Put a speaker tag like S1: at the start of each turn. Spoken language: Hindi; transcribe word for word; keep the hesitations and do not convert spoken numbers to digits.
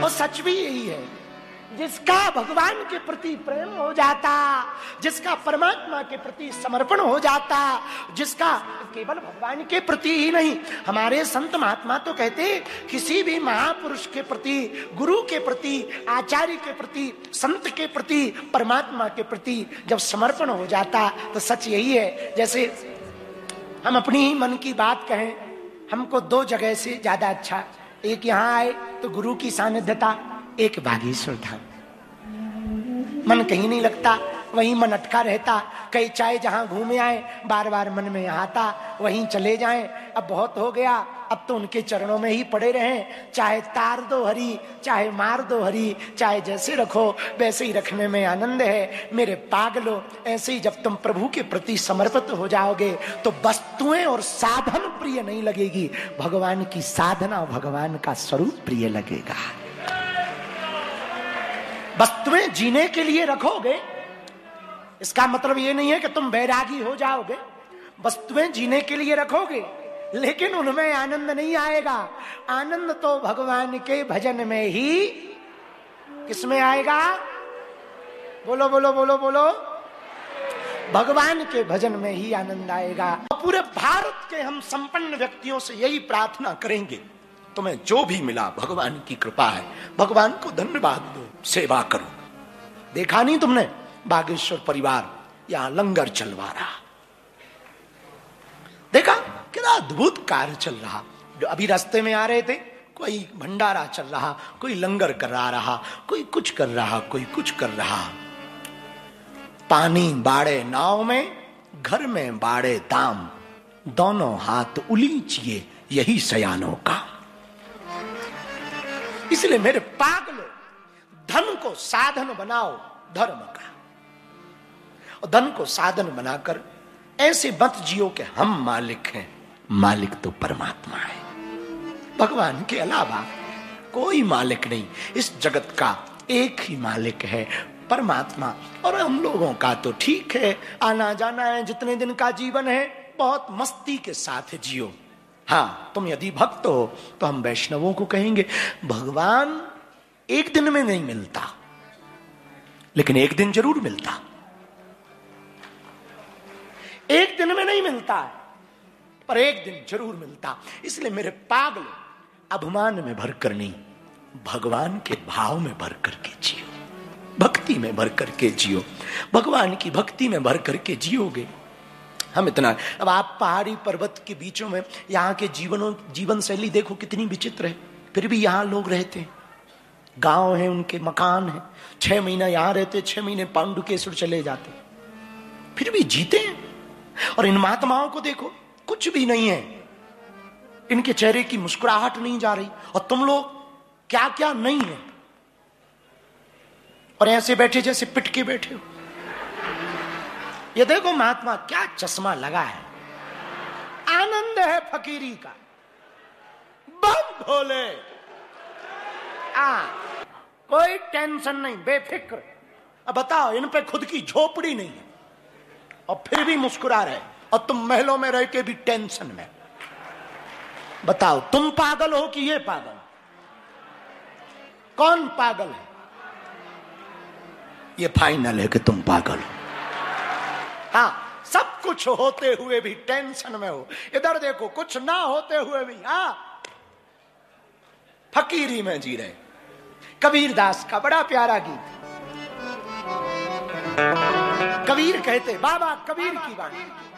S1: वो सच भी यही है, जिसका भगवान के प्रति प्रेम हो जाता, जिसका परमात्मा के प्रति समर्पण हो जाता, जिसका केवल भगवान के प्रति ही नहीं, हमारे संत महात्मा तो कहते किसी भी महापुरुष के प्रति, गुरु के प्रति, आचार्य के प्रति, संत के प्रति, परमात्मा के प्रति जब समर्पण हो जाता तो सच यही है। जैसे हम अपनी ही मन की बात कहें, हमको दो जगह से ज्यादा अच्छा, एक यहाँ आए तो गुरु की सानिध्यता, एक बागेश्वर धाम। मन कहीं नहीं लगता, वहीं मन अटका रहता, कहीं चाहे जहां घूमे आए बार बार मन में आता वहीं चले जाएं। अब बहुत हो गया, अब तो उनके चरणों में ही पड़े रहें, चाहे तार दो हरी, चाहे मार दो हरी, चाहे जैसे रखो वैसे ही रखने में आनंद है। मेरे पागलो, ऐसे ही जब तुम प्रभु के प्रति समर्पित हो जाओगे तो वस्तुएं और साधन प्रिय नहीं लगेगी, भगवान की साधना, भगवान का स्वरूप प्रिय लगेगा। वस्तुएं जीने के लिए रखोगे, इसका मतलब ये नहीं है कि तुम बैरागी हो जाओगे। वस्तुएं जीने के लिए रखोगे, लेकिन उनमें आनंद नहीं आएगा। आनंद तो भगवान के भजन में ही, किसमें आएगा? बोलो बोलो बोलो बोलो, भगवान के भजन में ही आनंद आएगा। पूरे भारत के हम संपन्न व्यक्तियों से यही प्रार्थना करेंगे, तुम्हें जो भी मिला भगवान की कृपा है, भगवान को धन्यवाद दो, सेवा करो। देखा नहीं तुमने बागेश्वर परिवार यहां लंगर चलवा रहा, देखा कितना अद्भुत कार्य चल रहा। जो अभी रास्ते में आ रहे थे, कोई भंडारा चल रहा, कोई लंगर करा रहा, कोई कुछ कर रहा, कोई कुछ कर रहा। पानी बाड़े नाव में, घर में बाड़े दाम, दोनों हाथ उलीचिए यही सयानों का। इसलिए मेरे पागलो, धन को साधन बनाओ धर्म का, और धन को साधन बनाकर ऐसे मत जियो कि हम मालिक हैं। मालिक तो परमात्मा है, भगवान के अलावा कोई मालिक नहीं। इस जगत का एक ही मालिक है, परमात्मा। और हम लोगों का तो ठीक है, आना जाना है, जितने दिन का जीवन है बहुत मस्ती के साथ जियो। हाँ, तुम यदि भक्त हो तो हम वैष्णवों को कहेंगे, भगवान एक दिन में नहीं मिलता, लेकिन एक दिन जरूर मिलता। एक दिन में नहीं मिलता पर एक दिन जरूर मिलता। इसलिए मेरे पागल, अभिमान में भरकर नहीं, भगवान के भाव में भर करके जियो, भक्ति में भर करके जियो। भगवान की भक्ति में भर करके जियोगे। हम इतना, अब आप पहाड़ी पर्वत के बीचों में, यहाँ के जीवनों जीवन शैली देखो कितनी विचित्र है, फिर भी यहाँ लोग रहते हैं। गांव है, उनके मकान है, छह महीना यहाँ रहते, छह महीने पांडुकेश्वर चले जाते, फिर भी जीते हैं। और इन महात्माओं को देखो, कुछ भी नहीं है, इनके चेहरे की मुस्कुराहट नहीं जा रही, और तुम लोग क्या क्या नहीं है, और ऐसे बैठे जैसे पिट के बैठे हो। ये देखो महात्मा क्या चश्मा लगा है, आनंद है फकीरी का, बम भोले, आ कोई टेंशन नहीं, बेफिक्र। अब बताओ, इन पे खुद की झोपड़ी नहीं है और फिर भी मुस्कुरा रहे, और तुम महलों में रह के भी टेंशन में। बताओ, तुम पागल हो कि ये पागल? कौन पागल है? ये फाइनल है कि तुम पागल हो। हाँ, सब कुछ होते हुए भी टेंशन में हो। इधर देखो, कुछ ना होते हुए भी हाँ फकीरी में जी रहे। कबीर दास का बड़ा प्यारा गीत, कबीर कहते, बाबा कबीर की बात,